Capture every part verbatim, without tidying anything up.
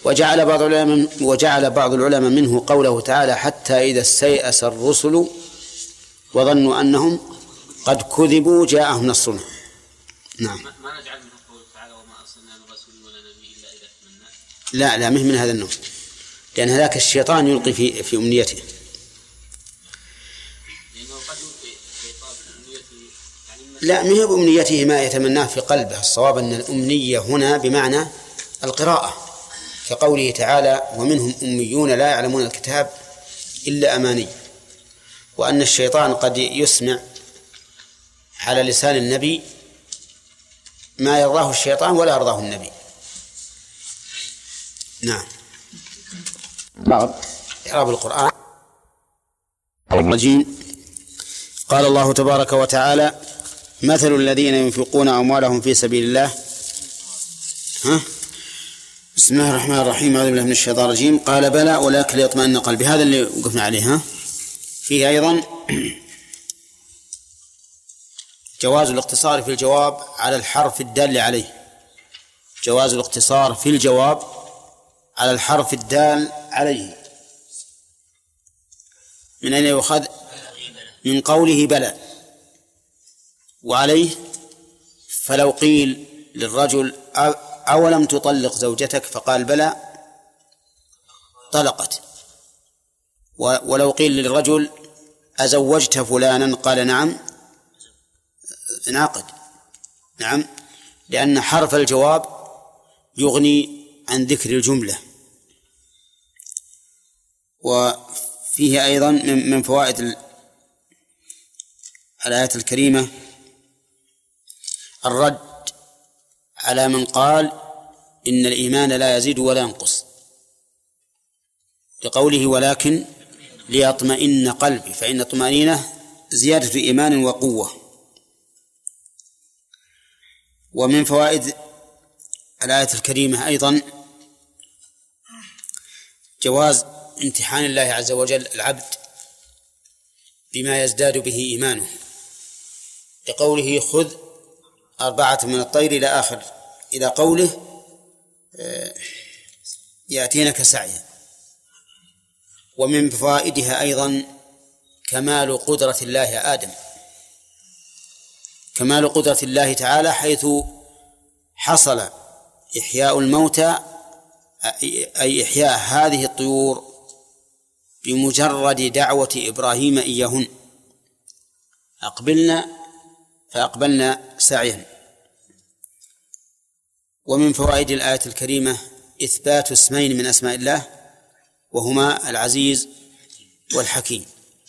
وجعل بعض العلماء وجعل بعض العلماء منه قوله تعالى حتى إذا استيأس الرسل وظنوا أنهم قد كذبوا جاءهم نصرنا. نعم. ما نجعل منه قوله تعالى وما أرسلنا من رسول ولا نبي إلا إذا تمنى. لا لا مهم من هذا النوع، لأن هذاك الشيطان يلقي في في أمنيته. لا ما هي بأمنيته ما يتمناه في قلبه. الصواب أن الأمنية هنا بمعنى القراءة، كقوله تعالى ومنهم أميون لا يعلمون الكتاب إلا أماني، وأن الشيطان قد يسمع على لسان النبي ما يرضاه الشيطان ولا يرضاه النبي. نعم. إعراب القرآن الرجيم. قال الله تبارك وتعالى مثل الذين ينفقون أموالهم في سبيل الله. ها؟ بسم الله الرحمن الرحيم. أعوذ بالله من الشيطان الرجيم. قال بلى ولكن ليطمئن قلبي. هذا اللي وقفنا عليه. ها؟ فيه أيضا جواز الاقتصار في الجواب على الحرف الدال عليه. جواز الاقتصار في الجواب على الحرف الدال عليه. من أين يؤخذ؟ من قوله بلى وعليه. فلو قيل للرجل أولم تطلق زوجتك فقال بلى طلقت، ولو قيل للرجل أزوجت فلانا قال نعم انعقد. نعم، لأن حرف الجواب يغني عن ذكر الجملة. وفيه أيضا من فوائد الآية الكريمة الرد على من قال إن الإيمان لا يزيد ولا ينقص، لقوله ولكن ليطمئن قلبي، فإن الطمأنينة زيادة إيمان وقوة. ومن فوائد الآية الكريمة أيضا جواز امتحان الله عز وجل العبد بما يزداد به إيمانه، لقوله خذ أربعة من الطير إلى آخر إلى قوله يأتينك سعيا. ومن فوائدها أيضا كمال قدرة الله يا آدم، كمال قدرة الله تعالى، حيث حصل إحياء الموتى أي إحياء هذه الطيور بمجرد دعوة إبراهيم إياهن أقبلنا فأقبلنا سعيا. ومن فوائد الآية الكريمة إثبات اسمين من أسماء الله وهما العزيز والحكيم،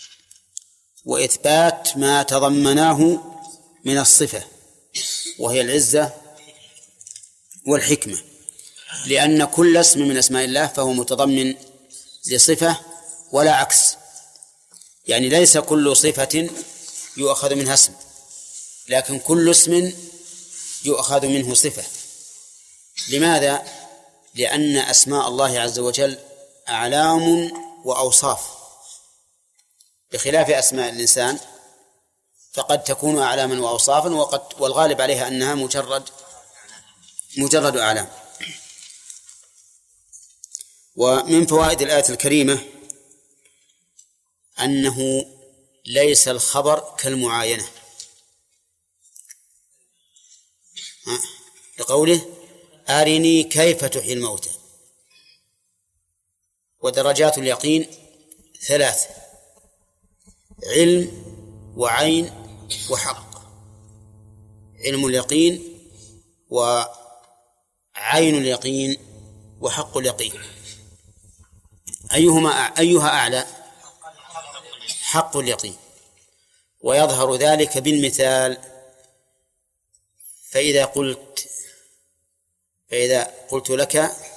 وإثبات ما تضمناه من الصفة وهي العزة والحكمة، لأن كل اسم من أسماء الله فهو متضمن لصفة ولا عكس، يعني ليس كل صفة يؤخذ منها اسم، لكن كل اسم يؤخذ منه صفة. لماذا؟ لأن أسماء الله عز وجل أعلام وأوصاف، بخلاف أسماء الإنسان فقد تكون أعلاما وأوصافا، وقد والغالب عليها أنها مجرد مجرد أعلام. ومن فوائد الآية الكريمة أنه ليس الخبر كالمعاينة، لقوله أرني كيف تحيي الموتى. ودرجات اليقين ثلاث: علم وعين وحق. علم اليقين وعين اليقين وحق اليقين، أيهما أيها أعلى؟ حق اليقين. ويظهر ذلك بالمثال، فإذا قلت فإذا قلت لك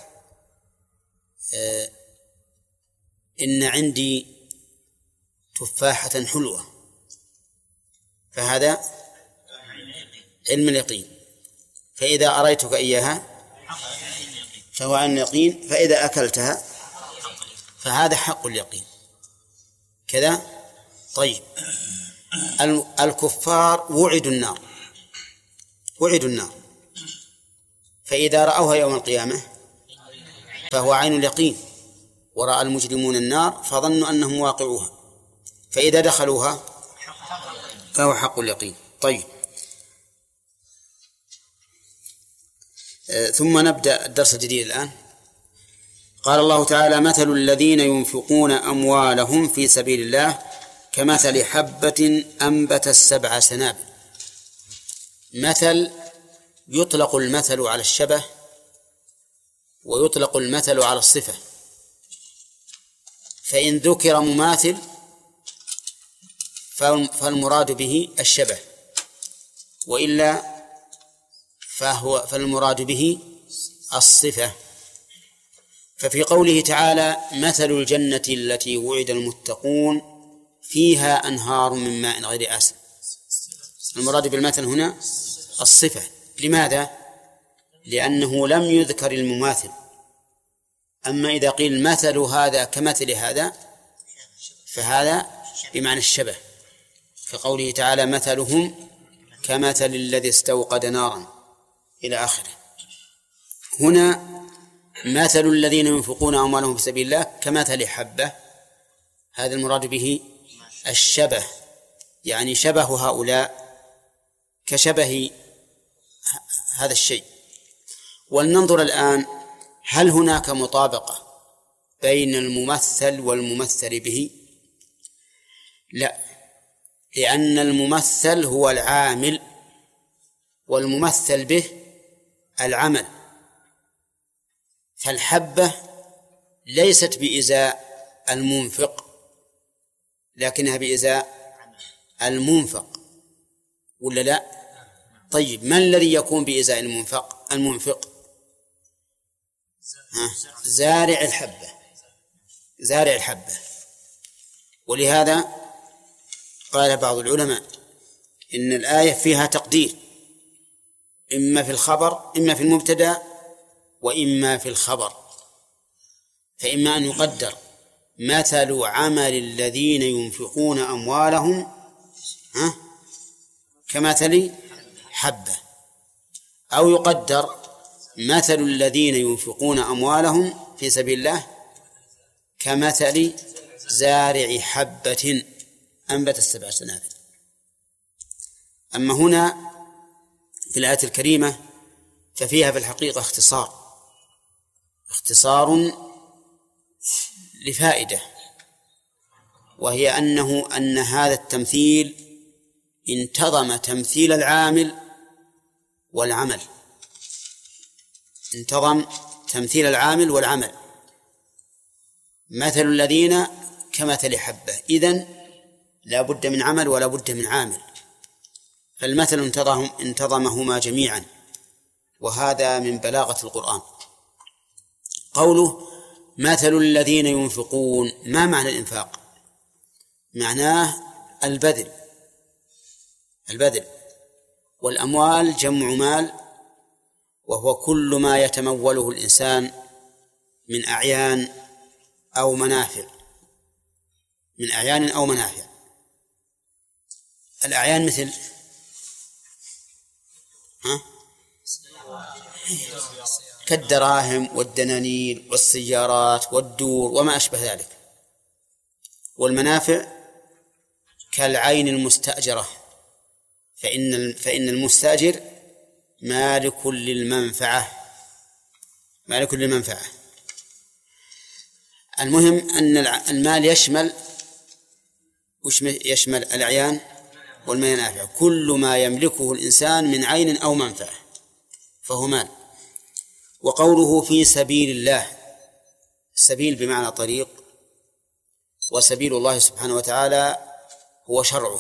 آه إن عندي تفاحة حلوة، فهذا علم اليقين. فإذا أريتك إياها فهو عن اليقين، فإذا أكلتها فهذا حق اليقين كذا. طيب، الكفار وعدوا النار وعدوا النار فإذا رأوها يوم القيامة فهو عين اليقين، ورأى المجرمون النار فظنوا أنهم واقعوها، فإذا دخلوها فهو حق اليقين. طيب، ثم نبدأ الدرس الجديد الآن. قال الله تعالى: مثل الذين ينفقون أموالهم في سبيل الله كمثل حبة أنبتت سبع سنابل. مثل، يطلق المثل على الشبه ويطلق المثل على الصفة، فإن ذكر مماثل فالمراد به الشبه، وإلا فهو فالمراد به الصفة. ففي قوله تعالى: مثل الجنة التي وعد المتقون فيها أنهار من ماء غير آسن، المراد بالمثل هنا الصفة. لماذا؟ لأنه لم يذكر المماثل. أما إذا قيل مثل هذا كمثل هذا فهذا بمعنى الشبه، كقوله تعالى: مثلهم كمثل الذي استوقد نارا إلى آخره. هنا مثل الذين ينفقون أموالهم في سبيل الله كمثل حبة، هذا المراد به الشبه، يعني شبه هؤلاء كشبه هذا الشيء. ولننظر الآن هل هناك مطابقة بين الممثل والممثل به؟ لا، لأن الممثل هو العامل والممثل به العمل. فالحبة ليست بإزاء المنفق لكنها بإزاء المنفق، ولا لا؟ طيب، ما الذي يكون بإزاء المنفق المنفق ها؟ زارع الحبة، زارع الحبة. ولهذا قال بعض العلماء إن الآية فيها تقدير، إما في الخبر إما في المبتدأ وإما في الخبر. فإما أن يقدر مثل عمل الذين ينفقون أموالهم ها كمثل حبة، أو يقدر مثل الذين ينفقون أموالهم في سبيل الله كمثل زارع حبة أنبت السبع سنابل. أما هنا في الآية الكريمة ففيها في الحقيقة اختصار اختصار لفائدة، وهي أنه أن هذا التمثيل انتظم تمثيل العامل والعمل، انتظم تمثيل العامل والعمل. مثل الذين كمثل حبة، إذن لا بد من عمل ولا بد من عامل، فالمثل انتظم انتظمهما جميعا، وهذا من بلاغة القرآن. قوله مثل الذين ينفقون، ما معنى الإنفاق؟ معناه البذل، البذل. والأموال جمع مال، وهو كل ما يتموله الإنسان من أعيان أو منافع، من أعيان أو منافع. الأعيان مثل ها؟ كالدراهم والدنانير والسيارات والدور وما أشبه ذلك. والمنافع كالعين المستأجرة، فإن فإن المستأجر مالك للمنفعة، مالك للمنفعة. المهم أن المال يشمل وش يشمل الأعيان والمنافع، كل ما يملكه الإنسان من عين أو منفعة فهو مال. وقوله في سبيل الله، سبيل بمعنى طريق، وسبيل الله سبحانه وتعالى هو شرعه،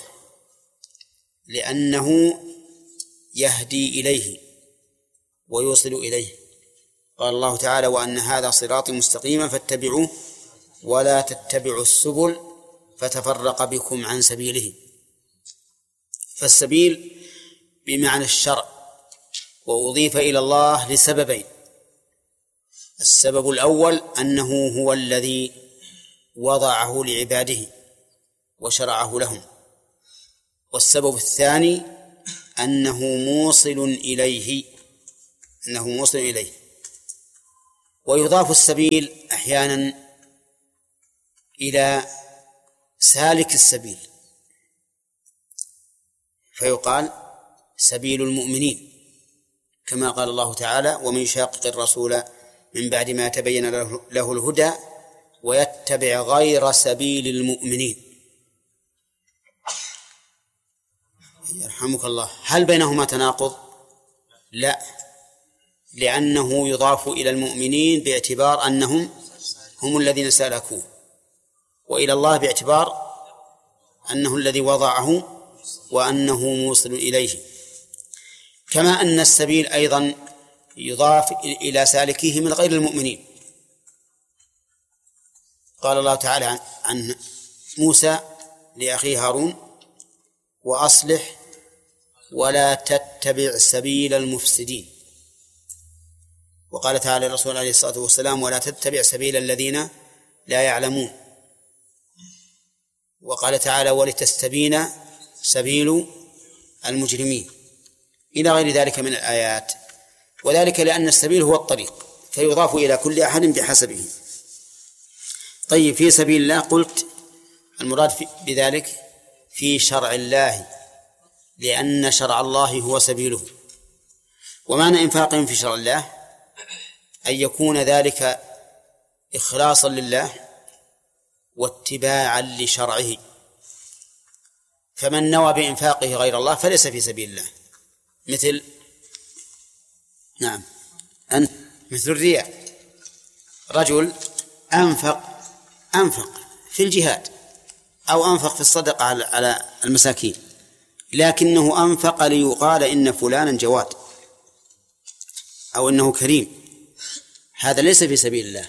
لأنه يهدي إليه ويوصل إليه. قال الله تعالى: وأن هذا صراطي مستقيما فاتبعوه ولا تتبعوا السبل فتفرق بكم عن سبيله. فالسبيل بمعنى الشرع، وأضيف إلى الله لسببين: السبب الأول أنه هو الذي وضعه لعباده وشرعه لهم، والسبب الثاني أنه موصل إليه، أنه موصل إليه. ويضاف السبيل أحيانا إلى سالك السبيل، فيقال سبيل المؤمنين، كما قال الله تعالى: ومن يشاقق الرسول من بعد ما تبين له الهدى ويتبع غير سبيل المؤمنين. يرحمك الله. هل بينهما تناقض؟ لا، لأنه يضاف إلى المؤمنين باعتبار أنهم هم الذين سلكوه، وإلى الله باعتبار أنه الذي وضعه وأنه موصل إليه. كما أن السبيل أيضا يضاف إلى سالكيه من غير المؤمنين. قال الله تعالى عن موسى لأخيه هارون: وأصلح ولا تتبع سبيل المفسدين. وقال تعالى الرسول عليه الصلاة والسلام: ولا تتبع سبيل الذين لا يعلمون. وقال تعالى: ولتستبين سبيل المجرمين، إلى غير ذلك من الآيات. وذلك لأن السبيل هو الطريق، فيضاف إلى كل أحد بحسبه. طيب، في سبيل الله قلت المراد بذلك في شرع الله، لأن شرع الله هو سبيله. ومعنى إنفاقهم في شرع الله أن يكون ذلك إخلاصا لله واتباعا لشرعه، فمن نوى بإنفاقه غير الله فليس في سبيل الله. مثل نعم أنت مثل الرياء. رجل أنفق أنفق في الجهاد أو أنفق في الصدقة على المساكين، لكنه أنفق ليقال إن فلانا جواد أو إنه كريم، هذا ليس في سبيل الله.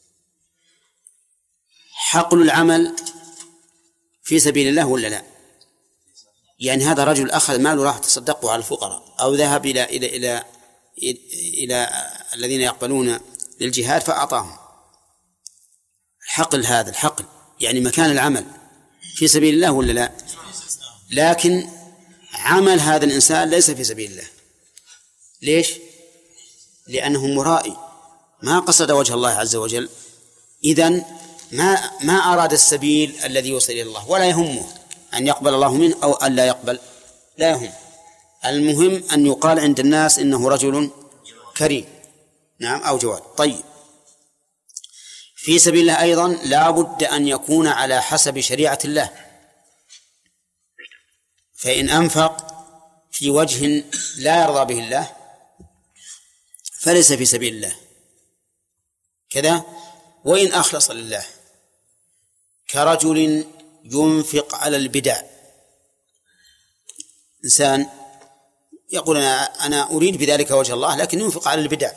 حقل العمل في سبيل الله ولا لا؟ يعني هذا رجل أخذ ماله راح تصدقه على الفقراء، أو ذهب إلى إلى إلى إلى, إلى الذين يقبلون للجهاد فأعطاهم. الحقل هذا الحقل يعني مكان العمل في سبيل الله ولا لا؟ لكن عمل هذا الإنسان ليس في سبيل الله. ليش؟ لأنه مرائي، ما قصد وجه الله عز وجل، إذن ما ما أراد السبيل الذي يوصل إلى الله، ولا يهمه أن يقبل الله منه أو أن لا يقبل، لا يهم. المهم أن يقال عند الناس إنه رجل كريم، نعم، أو جواد. طيب، في سبيل الله أيضا لا بد أن يكون على حسب شريعة الله، فإن أنفق في وجه لا يرضى به الله فليس في سبيل الله كذا. وإن أخلص لله كرجل ينفق على البدع، إنسان يقول أنا, أنا أريد بذلك وجه الله لكن ينفق على البدع،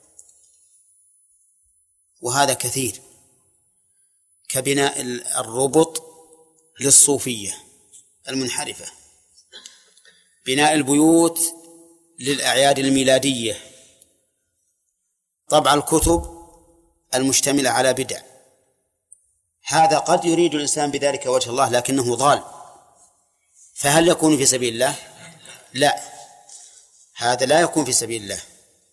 وهذا كثير، كبناء الربط للصوفية المنحرفة، بناء البيوت للأعياد الميلادية، طبع الكتب المشتملة على بدع. هذا قد يريد الإنسان بذلك وجه الله لكنه ضال، فهل يكون في سبيل الله؟ لا، هذا لا يكون في سبيل الله.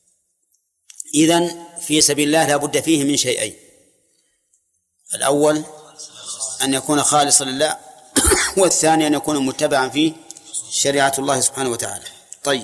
إذن في سبيل الله لا بد فيه من شيئين: الأول أن يكون خالصا لله، والثاني أن يكون متبعا فيه شريعة الله سبحانه وتعالى. طيب،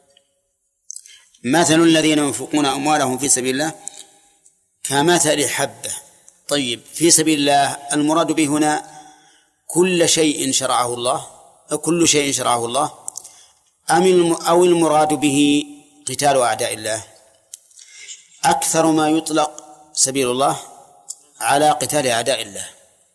مثل الذين ينفقون أموالهم في سبيل الله كمثل حبة. طيب، في سبيل الله المراد به هنا كل شيء شرعه الله، كل شيء شرعه الله، أم أو المراد به قتال أعداء الله؟ أكثر ما يطلق سبيل الله على قتال أعداء الله،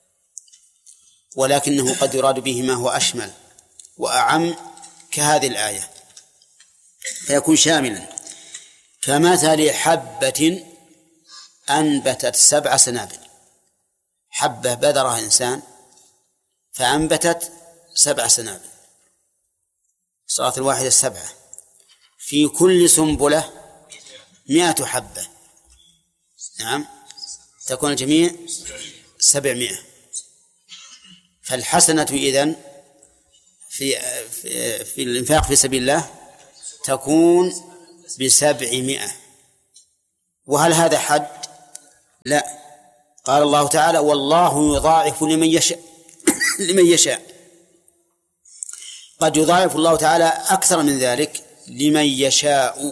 ولكنه قد يراد به ما هو أشمل وأعم كهذه الآية، فيكون شاملا. كمثل حبة أنبتت سبع سنابل، حبة بذرها إنسان فأنبتت سبع سنابل، صارت الواحدة سبعة، في كل سنبلة مئة حبة، نعم، تكون الجميع سبعمائة. فالحسنة إذن في, في, في الإنفاق في سبيل الله تكون بسبعمائة، وهل هذا حد؟ لا. قال الله تعالى والله يضاعف لمن يشاء لمن يشاء. قد يضاعف الله تعالى أكثر من ذلك لمن يشاء.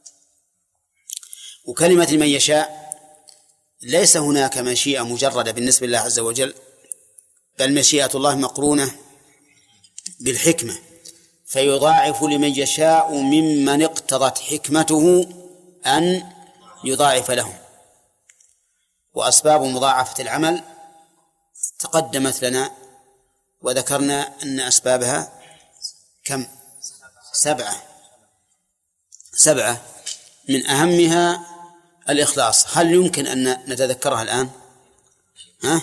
وكلمة لمن يشاء ليس هناك مشيئة مجردة بالنسبة لله عز وجل، بل مشيئة الله مقرونة بالحكمة، فيضاعف لمن يشاء ممن اقتضت حكمته أن يضاعف لهم. وأسباب مضاعفة العمل تقدمت لنا وذكرنا أن أسبابها كم؟ سبعة سبعة من أهمها الإخلاص. هل يمكن أن نتذكرها الآن؟ ها؟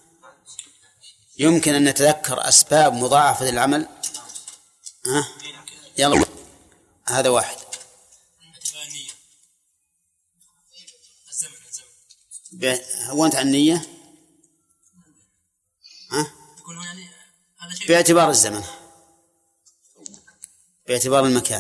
يمكن أن نتذكر أسباب مضاعفة العمل؟ ها؟ يلا هذا واحد. هونت عن النية؟ ها؟ باعتبار الزمن، باعتبار المكان،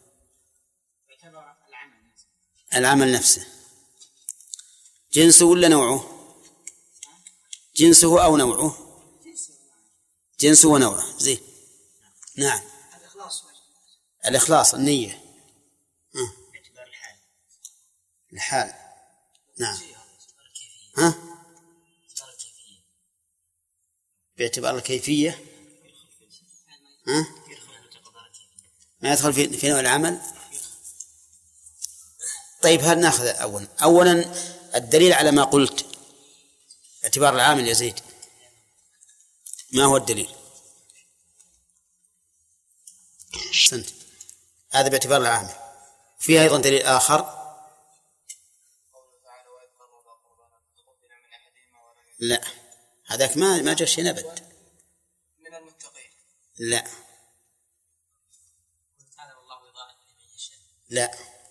العمل نفسه. جنسه ولا نوعه؟ جنسه أو نوعه؟ جنسه ونوعه. زين. نعم. الإخلاص النية. ها؟ الحال. نعم. ها؟ باعتبار الكيفية. ها؟ ما يدخل في في نوع العمل. طيب هل نأخذ أولا أولا الدليل على ما قلت اعتبار العامل يزيد. ما هو الدليل؟ سنت. هذا باعتبار العامل. فيها أيضا دليل آخر. لا هذاك ما ما جاء شيء نبت من المتقين. لا لا.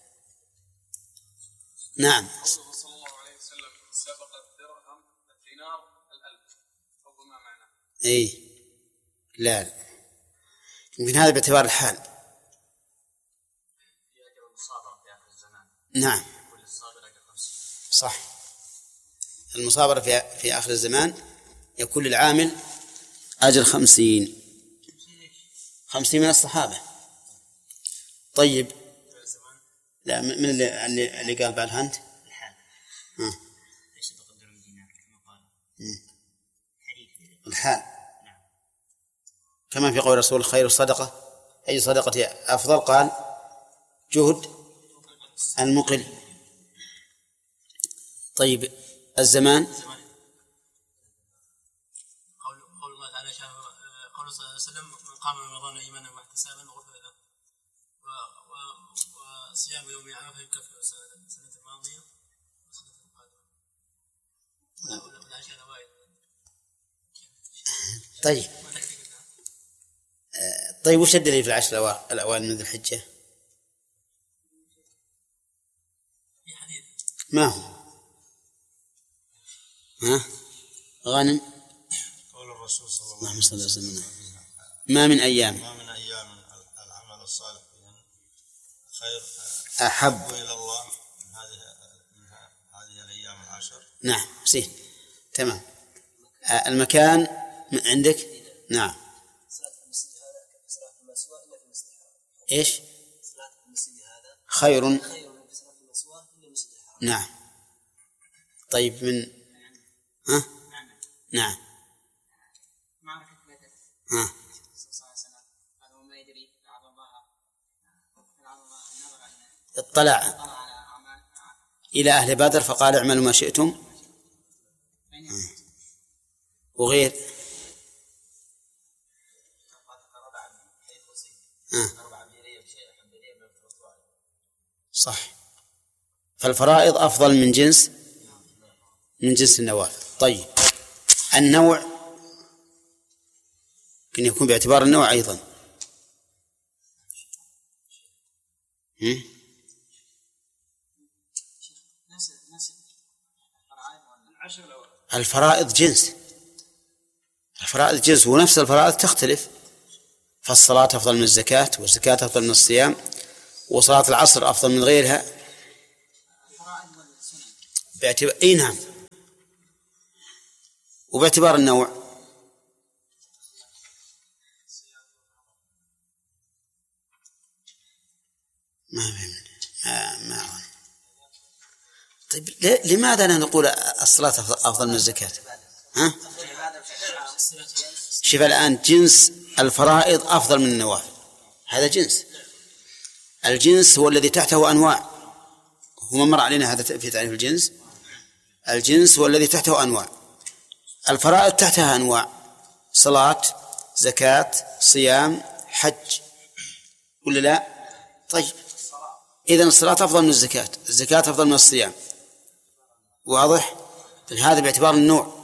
نعم. صلى الله عليه وسلم سبق الدرهم الدينار الألف أو ما معناه. إيه لا يمكن هذا باعتبار الحال. نعم صح. المصابرة في في آخر الزمان يكون للعامل أجر خمسين خمسين من الصحابة. طيب لا من اللي اللي, اللي قال بعد هانت الحال. ها. ليس بقدر الدينار كما قال. الحال. نعم. كما في قول رسول خير الصدقة أي صدقة أفضل؟ قال جهد المقل. طيب الزمان. قول قول الله تعالى قول صلى الله عليه وسلم من قام رمضان إيمانا واحتسابا غفر له وصيام يوم عرفة يكفر السنة الماضية والسنة القادمة والعشر الأوائل. طيب طيب وش الدليل في العشر الأوائل من ذي الحجة؟ ما هو؟ ها؟ غانم. قول الرسول صلى الله عليه وسلم ما من أيام ما من أيام العمل الصالح خير أحب إلى الله من هذه من هذه الأيام العشر. نعم سين تمام. المكان عندك. نعم. إيش خير. نعم. طيب من ها؟ نعم. معركة بدر. ها. هذا ما يدري لعل الله لعل الله نظر اطلع إلى أهل بدر فقال اعملوا ما شئتم. وغير ها. صح. فالفرائض أفضل من جنس من جنس النوافل. طيب النوع يمكن يكون باعتبار النوع أيضا. الفرائض جنس الفرائض جنس ونفس الفرائض تختلف. فالصلاة أفضل من الزكاة والزكاة أفضل من الصيام وصلاة العصر أفضل من غيرها. باعتبار اي نعم، وباعتبار النوع ما ما ما طيب لماذا لا نقول الصلاة أفضل من الزكاة؟ ها؟ شوف الآن جنس الفرائض أفضل من النوافل، هذا جنس. الجنس هو الذي تحته أنواع، هو مر علينا هذا في تعريف الجنس. الجنس هو الذي تحته أنواع، الفرائض تحتها أنواع: صلاة، زكاة، صيام، حج، ولا لا؟ طيب إذن الصلاة أفضل من الزكاة، الزكاة أفضل من الصيام، واضح؟ هذا باعتبار النوع.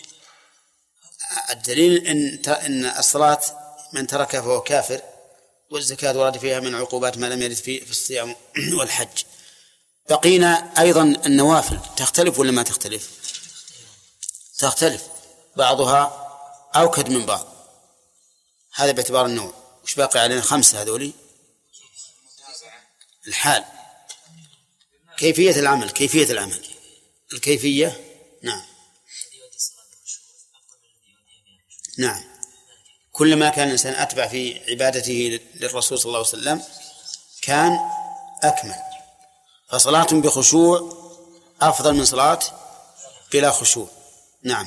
الدليل إن إن الصلاة من تركها فهو كافر، والزكاة ورد فيها من عقوبات ما لم يرد في الصيام والحج. بقينا أيضا النوافل، تختلف ولا ما تختلف؟ تختلف، بعضها أوكد من بعض، هذا باعتبار النوع. وش باقي علينا؟ خمسة هذولي. الحال، كيفية العمل، كيفية العمل الكيفية نعم نعم كلما كان الإنسان أتبع في عبادته للرسول صلى الله عليه وسلم كان أكمل. فصلاة بخشوع أفضل من صلاة بلا خشوع. نعم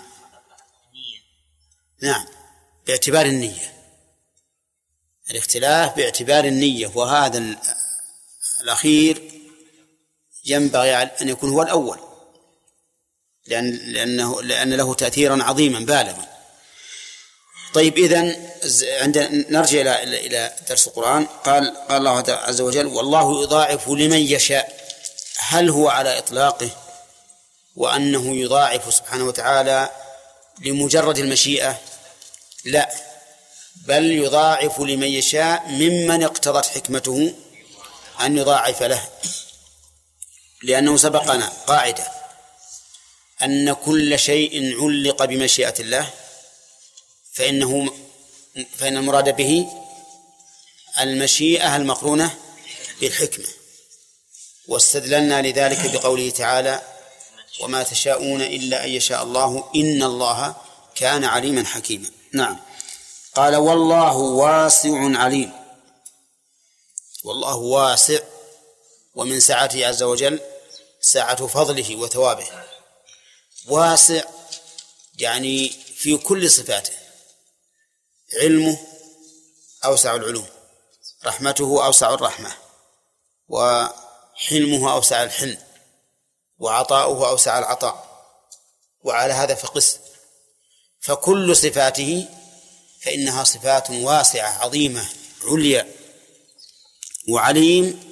نعم باعتبار النية، الاختلاف باعتبار النية، وهذا الأخير ينبغي أن يكون هو الأول، لأن لأنه لأن له تأثيرا عظيما بالغا. طيب إذن عندنا نرجع إلى إلى درس القرآن. قال قال الله عز وجل: والله يضاعف لمن يشاء. هل هو على إطلاقه وأنه يضاعف سبحانه وتعالى لمجرد المشيئة؟ لا، بل يضاعف لمن يشاء ممن اقتضت حكمته أن يضاعف له، لأنه سبقنا قاعدة أن كل شيء علق بمشيئة الله فإنه فإن المراد به المشيئة المقرونة بالحكمة. واستدللنا لذلك بقوله تعالى: وما تشاءون إلا أن يشاء الله إن الله كان عليما حكيما. نعم. قال: والله واسع عليم. والله واسع، ومن سعته عز وجل سعة فضله وثوابه. واسع يعني في كل صفاته، علمه أوسع العلوم، رحمته أوسع الرحمة، وحلمه أوسع الحلم، وعطاؤه أوسع العطاء، وعلى هذا فقس. فكل صفاته فإنها صفات واسعة عظيمة عليا. وعليم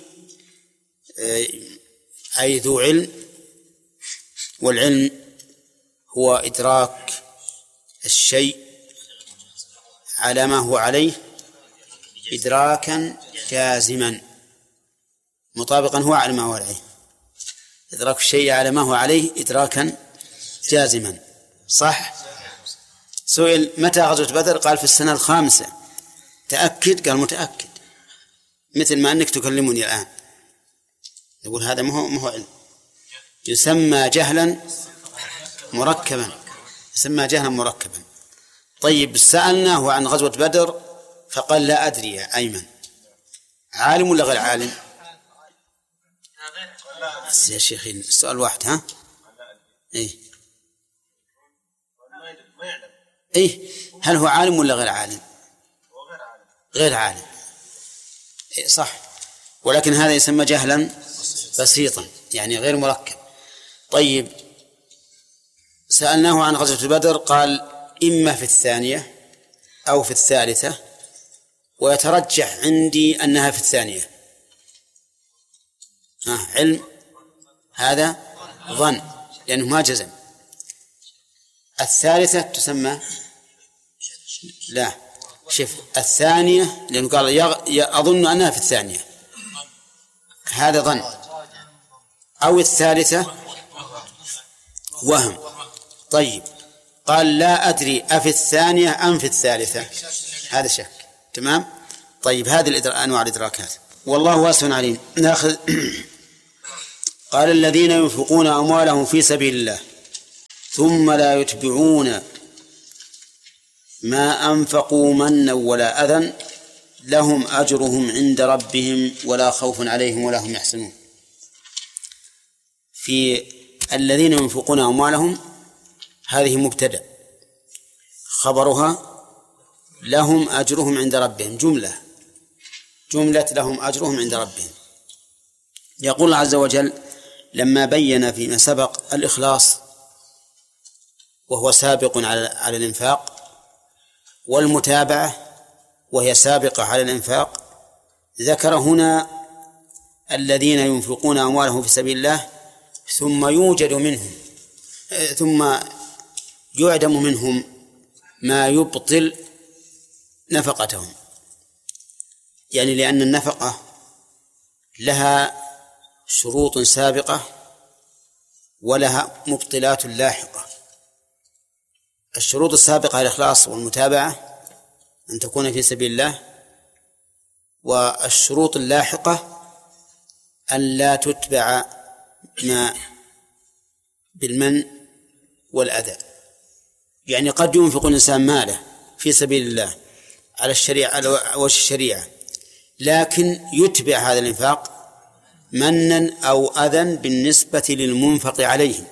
أي ذو علم، والعلم هو إدراك الشيء على ما هو عليه إدراكا جازما مطابقا هو على ما هو عليه. إدراك الشيء على ما هو عليه إدراكا جازما. صح؟ سئل: متى غزوة بدر؟ قال: في السنة الخامسة. تأكد؟ قال: متأكد. مثل ما أنك تكلمني الآن. يقول هذا ما هو ما هو علم، يسمى جهلا مركبا، يسمى جهلا مركبا. طيب سألناه عن غزوة بدر فقال: لا أدري يا أيمن، عالم ولا غير عالم؟ يا شيخ السؤال واحد. ها إيه إيه هل هو عالم ولا غير عالم؟ غير عالم. إيه صح، ولكن هذا يسمى جهلا بسيطا يعني غير مركب. طيب سألناه عن غزوة بدر قال: إما في الثانية أو في الثالثة، ويترجح عندي أنها في الثانية. ها علم، هذا ظن لأنه ما جزم. الثالثة تسمى لا شوف الثانية لأنه قال يغ... أظن أنها في الثانية، هذا ظن. أو الثالثة وهم. طيب قال: لا أدري أفي الثانية أم في الثالثة، هذا شك. تمام. طيب هذه أنواع الإدراكات. والله واسع عليم. نأخذ قال الذين ينفقون أموالهم في سبيل الله ثم لا يتبعون ما أنفقوا منا ولا أذى لهم أجرهم عند ربهم ولا خوف عليهم ولا هم يحزنون. في الذين ينفقون أموالهم هذه مبتدأ، خبرها لهم أجرهم عند ربهم جملة جملة لهم أجرهم عند ربهم. يقول الله عز وجل لما بين فيما سبق الإخلاص وهو سابق على على الإنفاق، والمتابعة وهي سابقة على الإنفاق، ذكر هنا الذين ينفقون أموالهم في سبيل الله ثم يوجد منهم ثم يعدم منهم ما يبطل نفقتهم، يعني لأن النفقة لها شروط سابقة ولها مبطلات لاحقة. الشروط السابقة الإخلاص والمتابعة أن تكون في سبيل الله، والشروط اللاحقة أن لا تتبع ما بالمن والأذى. يعني قد ينفق الإنسان ماله في سبيل الله على الشريعة على وجه الشريعة، لكن يتبع هذا الإنفاق منا أو أذى بالنسبة للمنفق عليهم.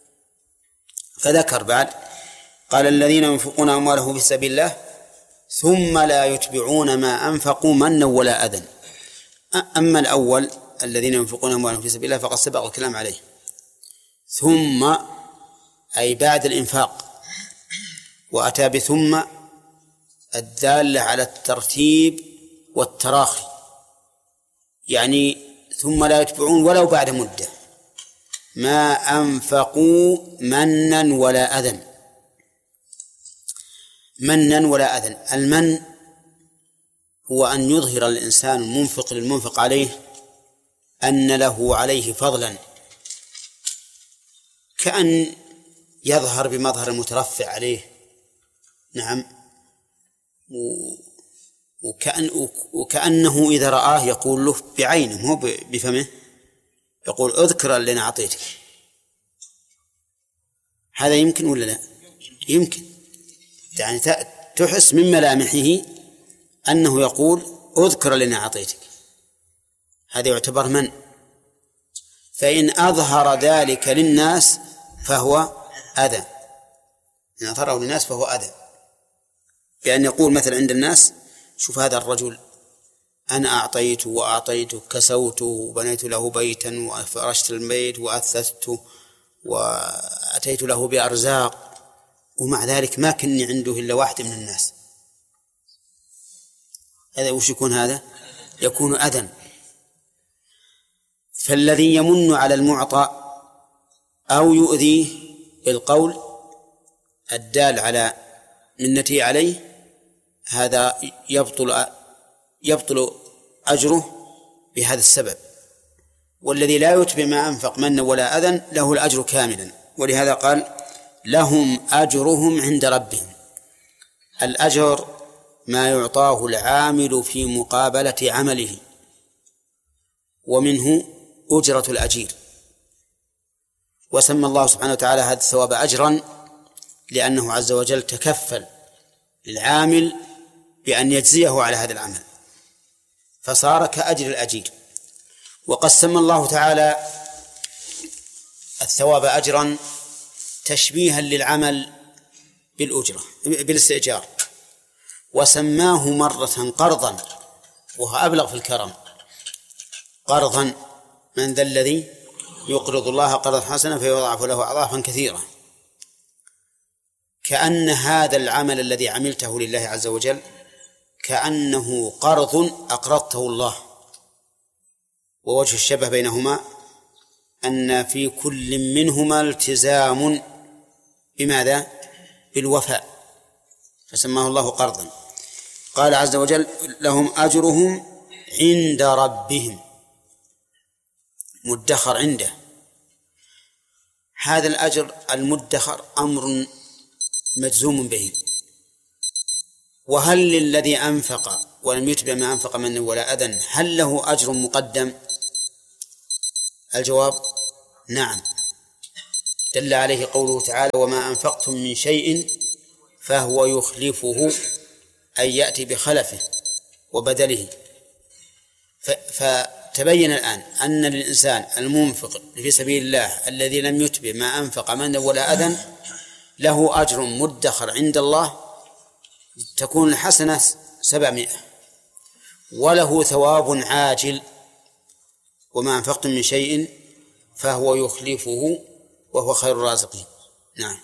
فذكر بعد قال الذين ينفقون أموالهم في سبيل الله ثم لا يتبعون ما أنفقوا منا ولا أذى. أما الأول الذين ينفقون أموالهم في سبيل الله فقد سبق الكلام عليه. ثم أي بعد الإنفاق، وأتى بثم الدالة على الترتيب والتراخي، يعني ثم لا يتبعون ولو بعد مدة ما أنفقوا منا ولا أذى. منا ولا أذى، المن هو أن يظهر الإنسان المنفق للمنفق عليه أن له عليه فضلا، كأن يظهر بمظهر المترفع عليه، نعم، وكأن وكأنه إذا رآه يقول له بعينه مو بفمه، يقول اذكر اللي أنا أعطيتك. هذا يمكن ولا لا؟ يمكن، يعني تحس من ملامحه أنه يقول اذكر اللي أنا أعطيتك، هذا يعتبر من. فإن أظهر ذلك للناس فهو أذى، إن أظهره للناس فهو أذى، بأن يقول مثلا عند الناس شوف هذا الرجل أنا أعطيته وأعطيته كسوته وبنيت له بيتا وفرشت البيت وأثثته وأتيت له بأرزاق، ومع ذلك ما كني عنده إلا واحد من الناس. هذا وش يكون؟ هذا يكون أذى. فالذي يمن على المعطى أو يؤذيه بالقول الدال على منته عليه هذا يبطل يبطل أجره بهذا السبب. والذي لا يتبع ما أنفق منا ولا أذى له الأجر كاملا، ولهذا قال لهم أجرهم عند ربهم. الأجر ما يعطاه العامل في مقابلة عمله، ومنه أجرة الأجير. وسمى الله سبحانه وتعالى هذا الثواب أجرا لأنه عز وجل تكفل للعامل بأن يجزيه على هذا العمل، فصار كأجر الأجير. وقد سمى الله تعالى الثواب أجرا تشبيها للعمل بالأجرة بالاستئجار، وسماه مرة قرضا، وهو أبلغ في الكرم. قرضا، من ذا الذي يقرض الله قرضا حسنا فيضاعف له أضعافا كثيرة. كأن هذا العمل الذي عملته لله عز وجل كأنه قرض أقرضته الله. ووجه الشبه بينهما أن في كل منهما التزام بماذا؟ بالوفاء، فسماه الله قرضا. قال عز وجل لهم أجرهم عند ربهم، مدخر عنده. هذا الأجر المدخر أمر مجزوم به. وهل للذي أنفق ولم يتبع ما أنفق منه ولا أذى هل له أجر مقدم؟ الجواب نعم، دل عليه قوله تعالى: وما أنفقتم من شيء فهو يخلفه، أي يأتي بخلفه وبدله. فتبين الآن أن للإنسان المنفق في سبيل الله الذي لم يتبع ما أنفق منا ولا أذى له أجر مدخر عند الله، تكون الحسنة سبعمائة، وله ثواب عاجل. وما أنفقتم من شيء فهو يخلفه وهو خير الرازقين. نعم.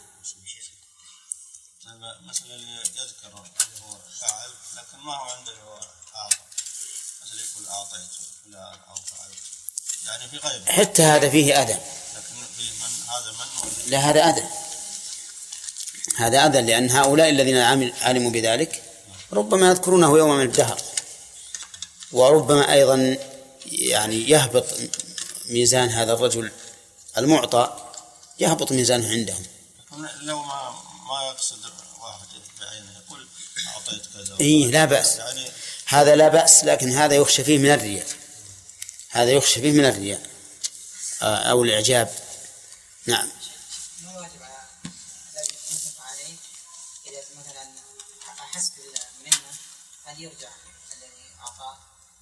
مثلا يذكر أنه هو فاعل لكن ما هو عنده هو أعطى، مثلا يقول أعطيت فلان أو فعلت، يعني في غيره. حتى هذا فيه أذى. لكن فيه من هذا من لا، هذا أذى، هذا أذى، لأن هؤلاء الذين علموا بذلك ربما يذكرونه يوم من الدهر، وربما أيضا يعني يهبط ميزان هذا الرجل المعطى، يهبط ميزانه عندهم. لو ما ما يقصد واحد بعينه يقول أعطيت كذا. إيه، لا بأس، يعني هذا لا بأس، لكن هذا يخشى فيه من الرياء، هذا يخشى فيه من الرياء أو الإعجاب. نعم. ما واجب على الذي ينفق عليه إذا مثلا أحس بالمنة هل يرجع الذي أعطاه؟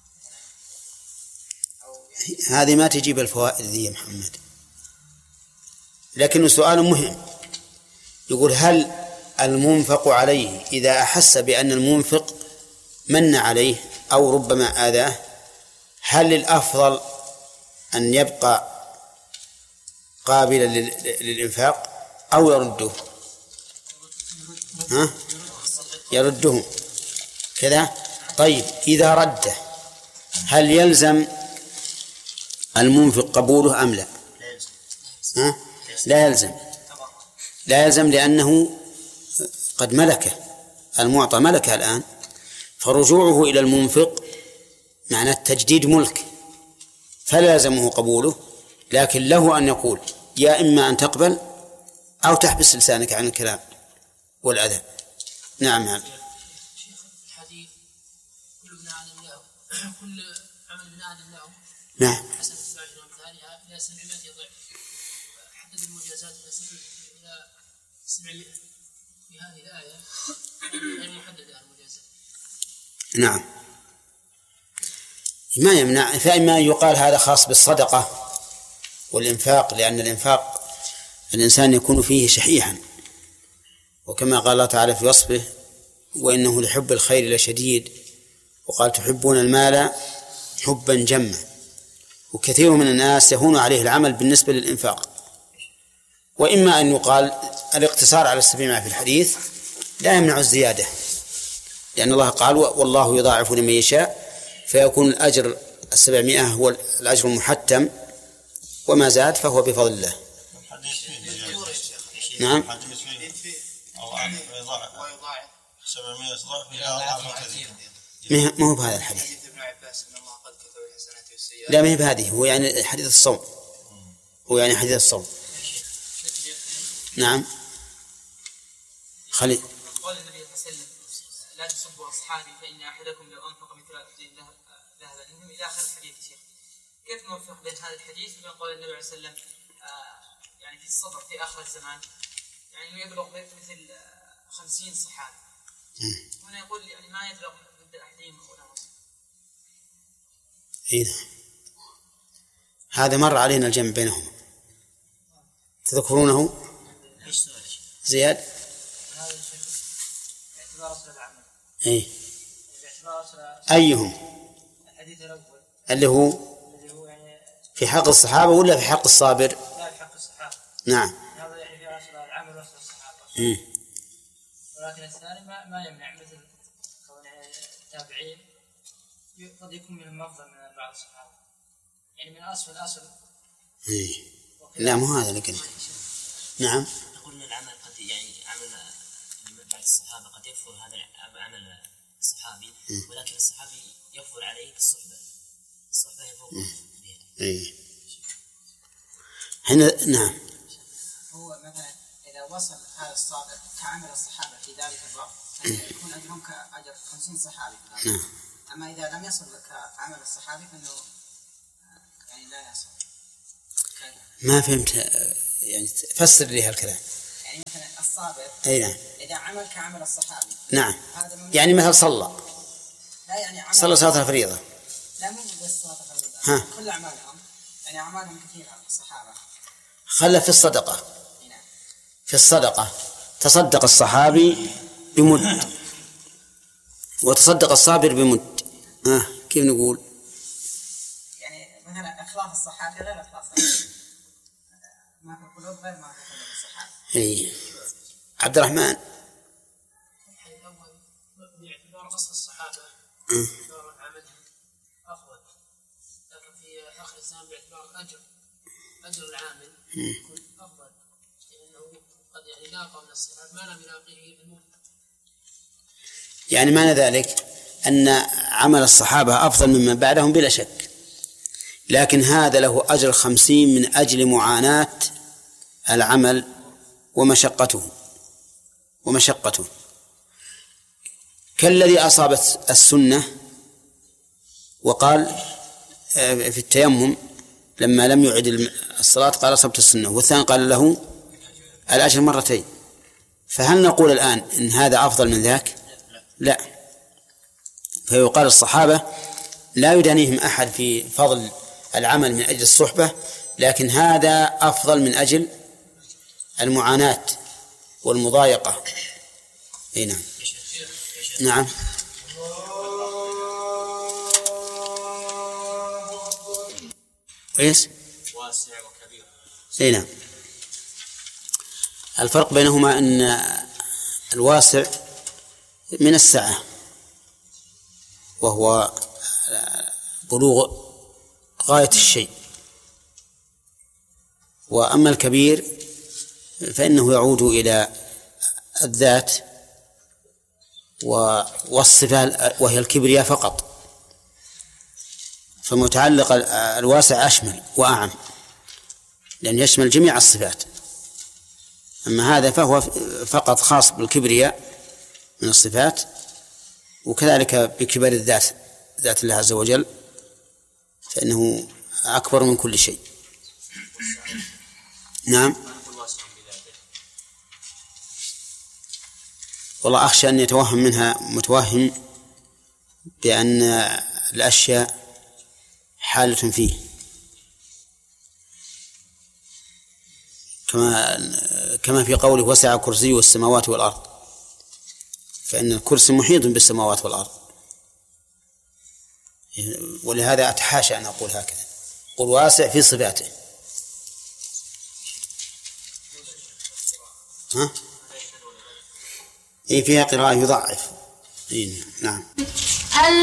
هذه ما تجيب الفوائد ذي يا محمد، لكن سؤال مهم. يقول: هل المنفق عليه إذا أحس بأن المنفق من عليه أو ربما آذاه، هل الأفضل أن يبقى قابلا للإنفاق أو يرده؟ ها؟ يرده كذا. طيب، إذا رده هل يلزم المنفق قبوله أم لا؟ ها؟ لا يلزم، لا يلزم، لأنه قد ملكه، المعطى ملكه الآن، فرجوعه إلى المنفق معنى التجديد ملك، فلا يلزمه قبوله، لكن له أن يقول: يا إما أن تقبل أو تحبس لسانك عن الكلام والأذى. نعم. نعم. الحديث كل ابن آدم له، كل عمل ابن آدم له. نعم. حسنة بعشر أمثالها إلى سبعمائة ضعف. حدد المجازات إلى سبعمائة في هذه الآية، غير محددة المجازات. نعم. ما يمنع، فإما يقال هذا خاص بالصدقة والإنفاق، لأن الإنفاق الإنسان يكون فيه شحيحا، وكما قال الله تعالى في وصفه: وإنه لحب الخير لشديد، وقال: تحبون المال حبا جما. وكثير من الناس يهون عليه العمل بالنسبة للإنفاق. وإما أن يقال الاقتصار على السبعمائة في الحديث لا يمنع الزيادة، لأن الله قال: والله يضاعف لمن يشاء، فيكون الأجر السبعمائة هو الأجر المحتم، وما زاد فهو بفضل الله. نعم. ما هو بهذا الحديث، لا ما هي بهذه، هو يعني حديث الصوم، هو يعني حديث الصوم. نعم. خلي قال النبي صلى الله عليه وسلم: لا تسبوا أصحابي فإن أحدكم لو أنفق مثل ذهبا منهم إلى آخر الحديث. شيخ، كيف نوفق بين هذا الحديث وبين قول النبي عليه الصلاة والسلام يعني في الصدر في آخر الزمان، يعني يبلغ مثل خمسين صحابي، هنا يقول يعني ما يبلغ ضد أحدهم ولا مسلم. إيه، هذا مر علينا الجمع بينهم، تذكرونه؟ زياد. هذا باعتبار أصل العمل. إيه. باعتبار أصل أيهم؟ الحديث الأول اللي هو اللي هو يعني في حق الصحابة ولا في حق الصابر؟ لا، في حق الصحابة. نعم. هذا يعني في أصل العمل وأصل الصحابة. مم. ولكن الثاني ما ما يمنع، مثل كون التابعين قد يكون من أفضل من بعض الصحابة، يعني من أصل الأصل. إيه. لا مو هذا لكن. نعم. نقول ان العمل قد يعني عمل بعض الصحابه قد يكفر هذا عمل الصحابي، ولكن الصحابي يكفر عليه الصحبه، الصحبه هي فوق بها. اي هنا. نعم. هو مثلا اذا وصل هذا الصابر كعمل الصحابه في ذلك الوقت يكون اجرهم كاجر خمسين صحابي. نعم. اما اذا لم يصل كعمل الصحابي فانه يعني لا يصل ما فهمت يعني، فسر لي هالكلام. يعني مثلا الصابر أي نعم. إذا عمل كعمل الصحابي. نعم. يعني مثل صلى. لا يعني عمل صلى صلاة الفريضة. لا مو بس صلاة الفريضة. ها. كل أعمالهم يعني أعمالهم كثيرة الصحابة. خلى في الصدقة. نعم. في الصدقة تصدق الصحابي بمد وتصدق الصابر بمد. آه كيف نقول؟ يعني مثلا إخلاص الصحابي غير إخلاص الصحابي. ما في القلوب غير ما في قلوب الصحابة. إيه. عبد الرحمن. الحديث الأول باعتبار أصل الصحابة باعتبار عملهم أفضل، لكن في آخر الزمان باعتبار أجر أجر العامل يكون أفضل، لأنه قد يعني لاقى من الصحابة ما لم يلاقيه المؤمن. يعني معنى ذلك أن عمل الصحابة أفضل ممن بعدهم بلا شك، لكن هذا له أجر خمسين من أجل معاناة العمل ومشقته ومشقته كالذي أصابت السنة وقال في التيمم لما لم يعد الصلاة قال أصبت السنة، والثاني قال له الأجر مرتين. فهل نقول الآن إن هذا أفضل من ذاك؟ لا. فيقال الصحابة لا يدانيهم أحد في فضل العمل من أجل الصحبة، لكن هذا أفضل من أجل المعاناة والمضايقة. اي نعم. نعم. كويس. واسع وكبير. اي نعم. الفرق بينهما أن الواسع من السعة وهو بلوغ غاية الشيء، وأما الكبير فإنه يعود إلى الذات والصفة وهي الكبرياء فقط، فمتعلق الواسع أشمل وأعم لأن يشمل جميع الصفات، أما هذا فهو فقط خاص بالكبرياء من الصفات، وكذلك بكبر الذات ذات الله عز وجل فإنه أكبر من كل شيء. نعم. والله أخشى أن يتوهم منها متوهم بأن الأشياء حالة فيه، كما كما في قوله وسع كرسيه السماوات والأرض، فإن الكرسي محيط بالسماوات والأرض، ولهذا أتحاشى أن أقول هكذا، قل واسع في صفاته. ها؟ إيه فيها قراءة يضعف. إيه نعم.